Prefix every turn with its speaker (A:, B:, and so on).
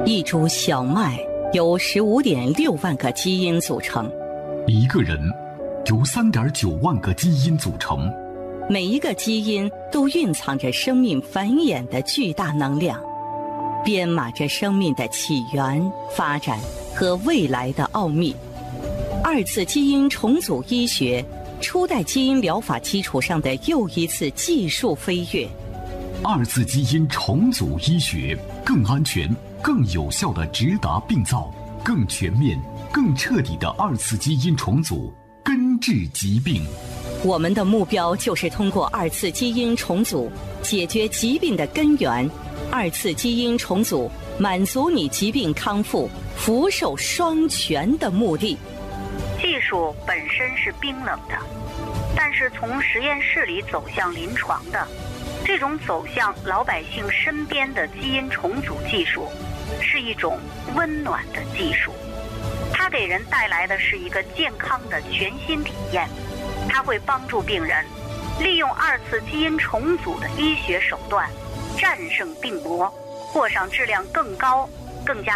A: 一株小麦由15.6万个基因组成，
B: 一个人由3.9万个基因组成，
A: 每一个基因都蕴藏着生命繁衍的巨大能量，编码着生命的起源、发展和未来的奥秘。二次基因重组医学，初代基因疗法基础上的又一次技术飞跃。
B: 二次基因重组医学更安全、更有效地直达病灶，更全面、更彻底的二次基因重组，根治疾病。
A: 我们的目标就是通过二次基因重组解决疾病的根源。二次基因重组满足你疾病康复、福寿双全的目的。
C: 技术本身是冰冷的，但是从实验室里走向临床的，这种走向老百姓身边的基因重组技术，是一种温暖的技术。它给人带来的是一个健康的全新体验。它会帮助病人利用二次基因重组的医学手段，战胜病魔，过上质量更高、更加